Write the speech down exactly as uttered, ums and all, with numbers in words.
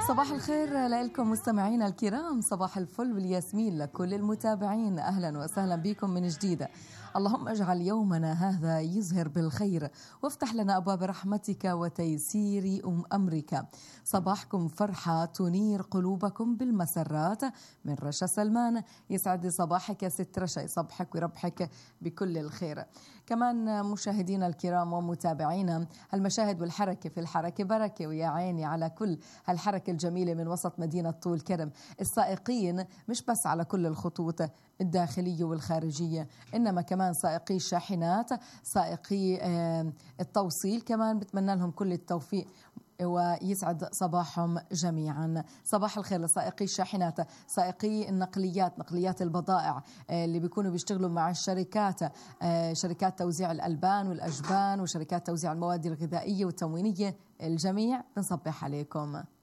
صباح الخير لكم مستمعينا الكرام، صباح الفل والياسمين لكل المتابعين. أهلا وسهلا بكم من جديد. اللهم اجعل يومنا هذا يزهر بالخير، وافتح لنا أبواب رحمتك وتيسير أمرك. صباحكم فرحة تنير قلوبكم بالمسرات من رشا سلمان. يسعد صباحك ست رشا، يصبحك ويربحك بكل الخير. كمان مشاهدينا الكرام ومتابعينا، المشاهد والحركة في الحركة بركة، ويا عيني على كل هالحركة الجميلة من وسط مدينة طول كرم. السائقين مش بس على كل الخطوط الداخلية والخارجية، إنما كمان سائقي الشاحنات، سائقي التوصيل، كمان بتمنى لهم كل التوفيق ويسعد صباحهم جميعا. صباح الخير لسائقي الشاحنات، سائقي النقليات، نقليات البضائع اللي بيكونوا بيشتغلوا مع الشركات، شركات توزيع الألبان والأجبان وشركات توزيع المواد الغذائية والتموينية. الجميع بنصبح عليكم.